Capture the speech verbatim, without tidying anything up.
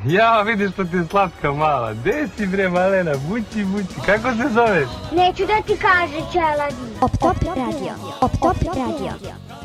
Ja, vidiš što ti je slatka mala. Gde si bre, malena? Bući, bući. Kako se zoveš? Neću da ti kaže, Čeladi. Op Top Radio. Op Top Radio.